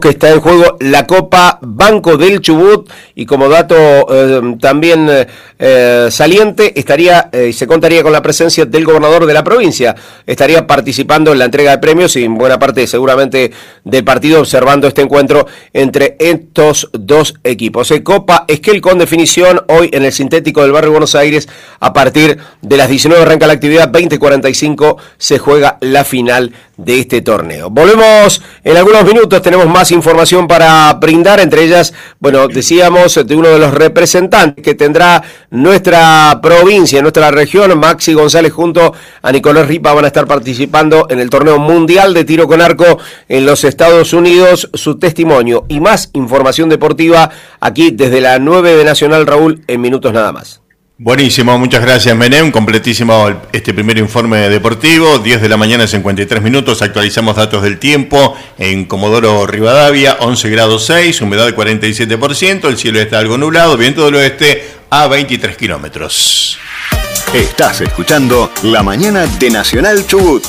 que está en juego la Copa Banco del Chubut, y como dato también saliente, se contaría con la presencia del gobernador de la provincia. Estaría participando en la entrega de premios y en buena parte seguramente del partido, observando este encuentro entre estos dos equipos. Copa Esquel con definición hoy en el sintético del barrio Buenos Aires. A partir de las 19 arranca la actividad, 20:45 se juega la final de este torneo. Volvemos en algunos minutos, tenemos más información para brindar, entre ellas, bueno, decíamos, de uno de los representantes que tendrá nuestra provincia, nuestra región. Maxi González junto a Nicolás Ripa van a estar participando en el torneo mundial de tiro con arco en los Estados Unidos. Su testimonio y más información deportiva aquí desde la 9 de Nacional, Raúl, en minutos nada más. Buenísimo, muchas gracias, Menem. Completísimo este primer informe deportivo. 10 de la mañana, 53 minutos. Actualizamos datos del tiempo. En Comodoro Rivadavia, 11 grados 6, humedad 47%. El cielo está algo nublado, viento del oeste a 23 kilómetros. Estás escuchando La Mañana de Nacional Chubut.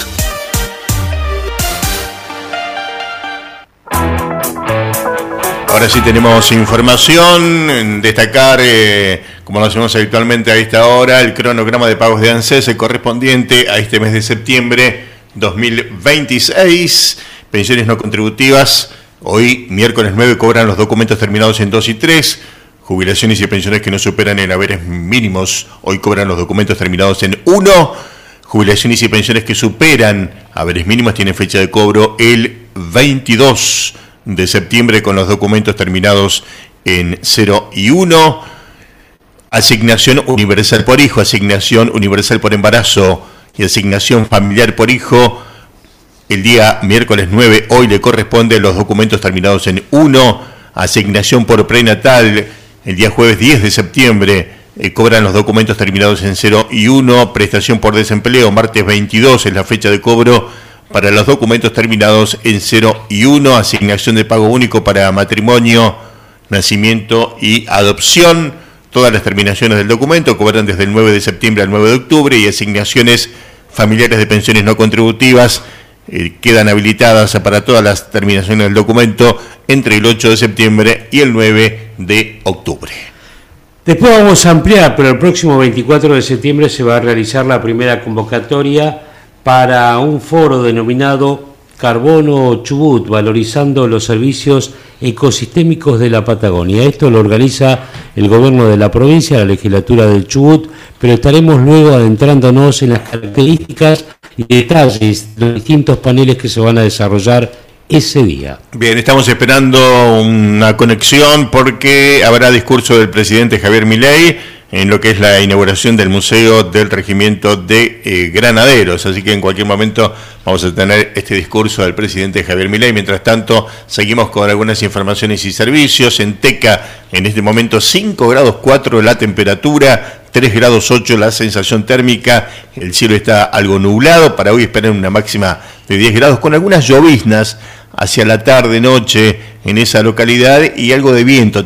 Ahora sí tenemos información. Destacar, como lo hacemos habitualmente a esta hora, el cronograma de pagos de ANSES correspondiente a este mes de septiembre 2026. Pensiones no contributivas, hoy miércoles 9 cobran los documentos terminados en 2 y 3. Jubilaciones y pensiones que no superan en haberes mínimos, hoy cobran los documentos terminados en 1. Jubilaciones y pensiones que superan haberes mínimos tienen fecha de cobro el 22 de septiembre con los documentos terminados en 0 y 1. Asignación universal por hijo, asignación universal por embarazo y asignación familiar por hijo. El día miércoles 9, hoy le corresponde los documentos terminados en 1. Asignación por prenatal, el día jueves 10 de septiembre, cobran los documentos terminados en 0 y 1. Prestación por desempleo, martes 22 es la fecha de cobro para los documentos terminados en 0 y 1. Asignación de pago único para matrimonio, nacimiento y adopción. Todas las terminaciones del documento cobran desde el 9 de septiembre al 9 de octubre y asignaciones familiares de pensiones no contributivas quedan habilitadas para todas las terminaciones del documento entre el 8 de septiembre y el 9 de octubre. Después vamos a ampliar, pero el próximo 24 de septiembre se va a realizar la primera convocatoria para un foro denominado Carbono Chubut, valorizando los servicios ecosistémicos de la Patagonia. Esto lo organiza el gobierno de la provincia, la legislatura del Chubut, pero estaremos luego adentrándonos en las características y detalles de los distintos paneles que se van a desarrollar ese día. Bien, estamos esperando una conexión porque habrá discurso del presidente Javier Milei en lo que es la inauguración del Museo del Regimiento de Granaderos, así que en cualquier momento vamos a tener este discurso del presidente Javier Milei. Mientras tanto, seguimos con algunas informaciones y servicios. En Teca, en este momento 5 grados 4 la temperatura, 3 grados 8 la sensación térmica, el cielo está algo nublado. Para hoy esperan una máxima de 10 grados con algunas lloviznas hacia la tarde-noche en esa localidad y algo de viento